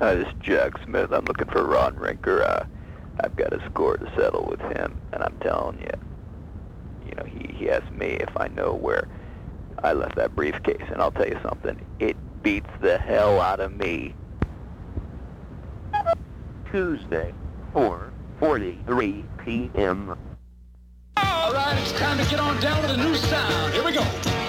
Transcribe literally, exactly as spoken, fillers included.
Hi, this is Jack Smith. I'm looking for Ron Rinker. Uh, I've got a score to settle with him, and I'm telling you, you know, he, he asked me if I know where I left that briefcase, and I'll tell you something, it beats the hell out of me. Tuesday, four forty-three p m All right, it's time to get on down to the new sound. Here we go.